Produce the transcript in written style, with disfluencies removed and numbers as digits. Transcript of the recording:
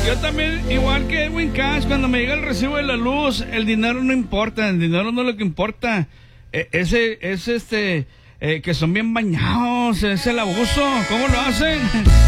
Yo también, igual que Edwin Cass, cuando me llega el recibo de la luz, el dinero no importa, el dinero no es lo que importa. Que son bien bañados, es el abuso. ¿Cómo lo hacen?